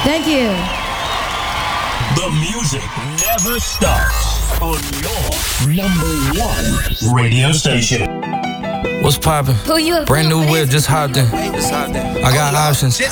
Thank you. The music never stops on your number one radio station. What's poppin'? Brand new whip, just hopped in. I got options.